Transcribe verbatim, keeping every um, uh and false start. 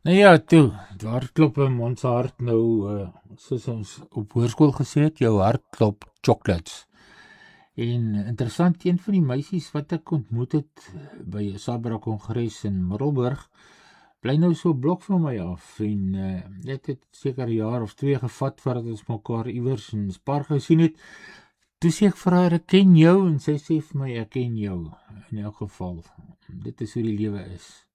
Nou ja, toe, daar klop in ons hart nou, uh, soos ons op hoërskool gesê het, jou hart klop chocolates. En interessant, een van die meisies wat ek ontmoet het by 'n Sabra kongres in Middelburg, bly nou so 'n blok van my af en uh, dit het seker 'n jaar of twee gevat voordat ons mekaar iewers in Spar gesien het. Toe sê ek vir haar, ek ken jou, en sy sê vir my, ek ken jou, in elk geval. Dit is hoe die lewe is.